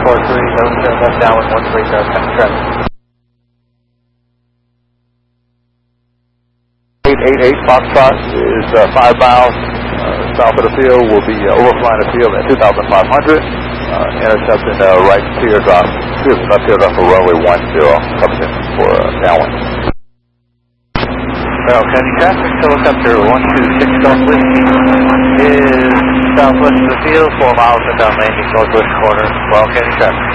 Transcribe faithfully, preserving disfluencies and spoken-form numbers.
four three, zero zero, left downwind one three zero, ten traffic. eight eight eight Foxtrot is uh, five miles uh, south of the field. We'll be uh, overflying the field at two thousand five hundred, uh, intercepting uh, right teardrop, left teardrop for runway one zero, coming in for uh, downwind. Well, County traffic, helicopter one two six Golf Whiskey is southwest of the field, four miles and down landing, northwest corner, Well, County traffic.